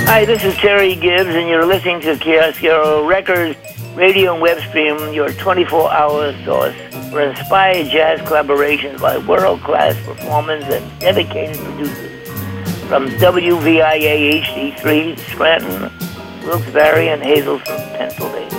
Hi, this is Terry Gibbs, and you're listening to Chiaroscuro Records radio and web stream, your 24-hour source for inspired jazz collaborations by world-class performers and dedicated producers from WVIA HD3, Scranton, Wilkes-Barre, and Hazleton, Pennsylvania.